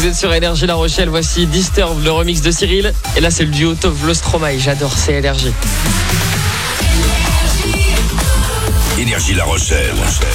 Vous êtes sur Énergie La Rochelle, voici Disturb, le remix de Cyril. Et là c'est le duo Tove Stromae, j'adore, c'est Énergie. Énergie La Rochelle.